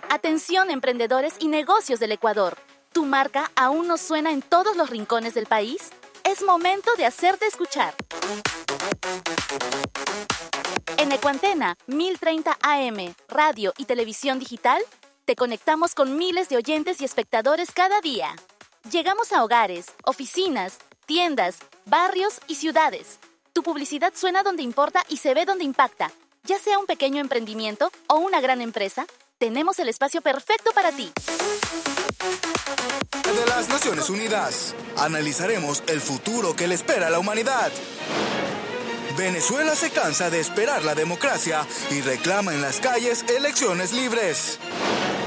Atención, emprendedores y negocios del Ecuador. ¿Tu marca aún no suena en todos los rincones del país? Es momento de hacerte escuchar. En Ecuantena 1030 AM, radio y televisión digital, te conectamos con miles de oyentes y espectadores cada día. Llegamos a hogares, oficinas, tiendas, barrios y ciudades. Tu publicidad suena donde importa y se ve donde impacta. Ya sea un pequeño emprendimiento o una gran empresa, tenemos el espacio perfecto para ti. De las Naciones Unidas, analizaremos el futuro que le espera a la humanidad. Venezuela se cansa de esperar la democracia y reclama en las calles elecciones libres.